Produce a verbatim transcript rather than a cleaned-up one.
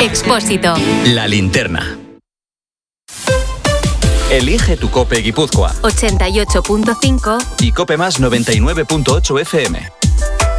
Expósito. La linterna. Elige tu Cope Guipúzcoa. ochenta y ocho punto cinco y Cope Más noventa y nueve punto ocho F M.